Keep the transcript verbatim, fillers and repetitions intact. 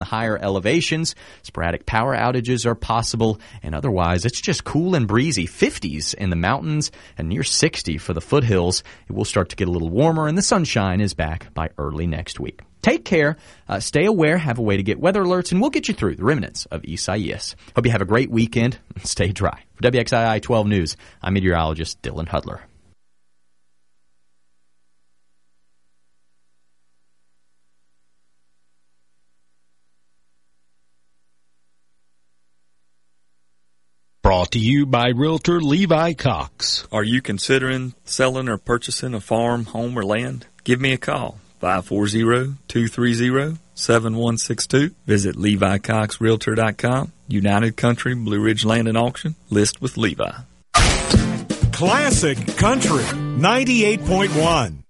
higher elevations. Sporadic power outages are possible, and otherwise it's just cool and breezy. fifties in the mountains and near sixty for the foothills. It will start to get a little warmer, and the sunshine is back by early next week. Take care, uh, stay aware, have a way to get weather alerts, and we'll get you through the remnants of Isaias. Hope you have a great weekend and stay dry. For W X I I twelve News, I'm meteorologist Dylan Hudler. Brought to you by Realtor Levi Cox. Are you considering selling or purchasing a farm, home, or land? Give me a call. five four zero, two three zero, seven one six two. Visit Levi Cox Realtor dot com. United Country Blue Ridge Land and Auction. List with Levi. Classic Country ninety-eight point one.